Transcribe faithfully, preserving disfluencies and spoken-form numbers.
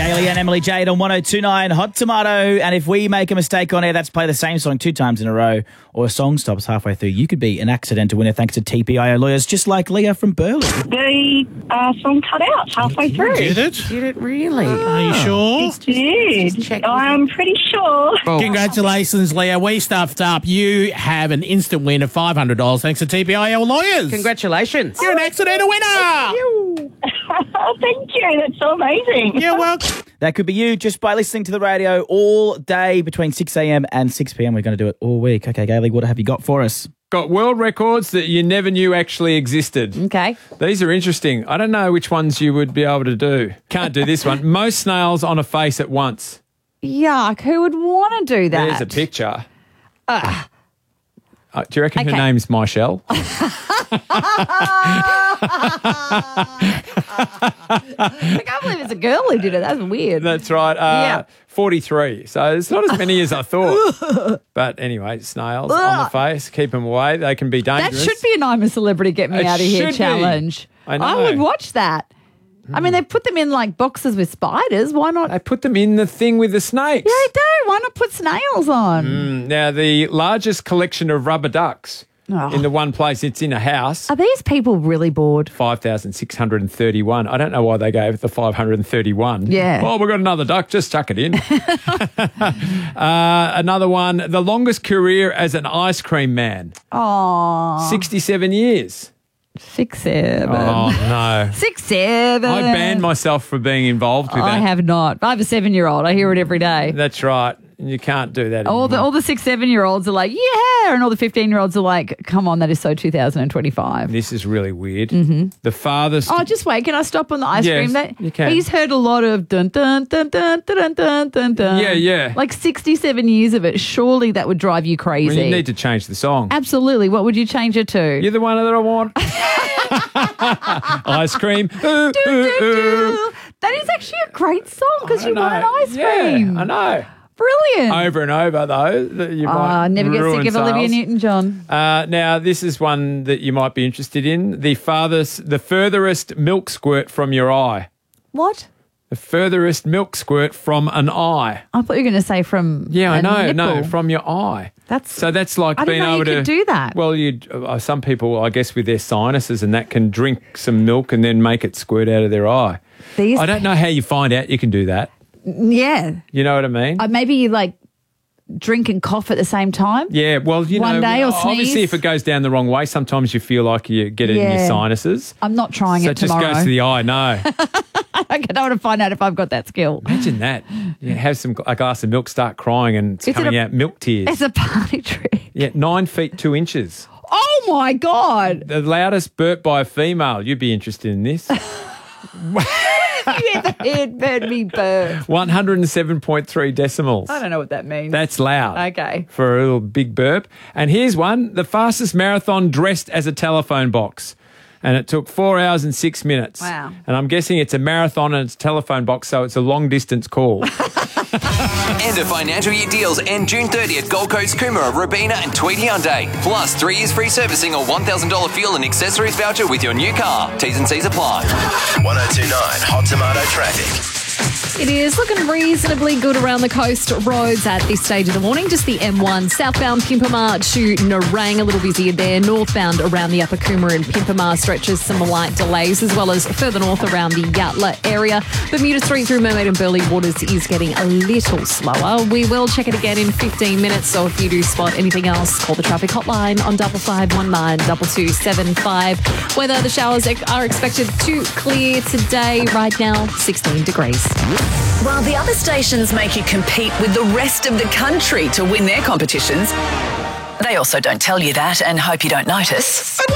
Gailey and Emily Jade on one oh two point nine Hot Tomato. And if we make a mistake on air, that's play the same song two times in a row, or a song stops halfway through, you could be an accidental winner thanks to T P I O lawyers, just like Leah from Burley. The uh, song cut out halfway through. Did it? Did it really? Are you sure? It did. I'm pretty sure. Congratulations, Leah. We stuffed up. You have an instant win of five hundred dollars thanks to T P I L lawyers. Congratulations. You're an accidental winner. Thank you. That's so amazing. You're welcome. That could be you just by listening to the radio all day between six a.m. and six p.m. We're going to do it all week. Okay, Gailey, what have you got for us? Got world records that you never knew actually existed. Okay. These are interesting. I don't know which ones you would be able to do. Can't do this one. Most snails on a face at once. Yuck. Who would want to do that? There's a picture. Uh, uh, do you reckon okay. her name's Michelle? I can't believe it's a girl who did it. That's weird. That's right. Uh, Yeah. forty-three. So it's not as many as I thought. But anyway, snails on the face. Keep them away. They can be That dangerous. should be an I'm a Celebrity, Get Me It Out of Here should be. challenge. I know. would watch that. I mean, they put them in like boxes with spiders. Why not? They put them in the thing with the snakes. Yeah, they do. Why not put snails on? Mm, now, the largest collection of rubber ducks Oh. in the one place, it's in a house. Are these people really bored? five thousand six hundred thirty-one. I don't know why they gave the five hundred thirty-one. Yeah. Oh, we've got another duck. Just chuck it in. uh, another one. The longest career as an ice cream man. Oh, sixty-seven years. six, seven. Oh, no. Six, seven. I banned myself from being involved with I that. have not. I have a seven-year-old. I hear it every day. That's right. You can't do that All the anymore. all the six, seven-year-olds are like, yeah, and all the fifteen-year-olds are like, come on, that is so two thousand twenty-five. This is really weird. Mm-hmm. The farthest... Oh, just wait. Can I stop on the ice Yes, cream? That, you can. He's heard a lot of dun dun dun dun dun dun dun dun. Yeah, yeah. Like sixty-seven years of it. Surely that would drive you crazy. Well, you need to change the song. Absolutely. What would you change it to? You're the one that I want. Ice cream. Ooh, Do, ooh, do, ooh. do. That is actually a great song because I you want an know. ice cream. Yeah, I know. Brilliant. Over and over, though. That you Oh, might I never get ruin sick of sales. Olivia Newton-John. Uh, now, this is one that you might be interested in. The farthest, the furthest milk squirt from your eye. What? The furthest milk squirt from an eye. I thought you were going to say from Yeah, I a know. No, nipple. from your eye. That's So that's like I didn't being know you able to could do that. Well, you uh, some people, I guess, with their sinuses and that, can drink some milk and then make it squirt out of their eye. These, I don't know how you find out you can do that. yeah. You know what I mean? Uh, maybe you like drink and cough at the same time. Yeah, well, you One know, day or obviously sneeze. if it goes down the wrong way, sometimes you feel like you get it in your Yeah. sinuses. I'm not trying So it it just tomorrow. goes to the eye, no. I don't want to find out if I've got that skill. Imagine that. You have some a glass of milk, start crying and it's Is it coming a- out milk tears. It's a party trick. Yeah, nine feet, two inches. Oh my God. The loudest burp by a female. You'd be interested in this. You ever heard bird me bird? one hundred seven point three decimals. I don't know what that means. That's loud. Okay. For a little big burp. And here's one, the fastest marathon dressed as a telephone box. And it took four hours and six minutes. Wow. And I'm guessing it's a marathon and it's a telephone box, so it's a long distance call. End of financial year deals end June thirtieth. Gold Coast, Coomera, Robina and Tweed Hyundai. Plus three years free servicing or one thousand dollars fuel and accessories voucher with your new car. T's and C's apply. one oh two point nine Hot Tomato Traffic. It is looking reasonably good around the coast roads at this stage of the morning. Just the M one southbound Pimpamar to Nerang, a little busier there. Northbound around the Upper Coomera and Pimpamar stretches some light delays, as well as further north around the Yatla area. Bermuda Street through Mermaid and Burleigh Waters is getting a little slower. We will check it again in fifteen minutes, so if you do spot anything else, call the traffic hotline on double five one nine double two seven five. Weather, the showers are expected to clear today. Right now, sixteen degrees. While the other stations make you compete with the rest of the country to win their competitions, they also don't tell you that and hope you don't notice.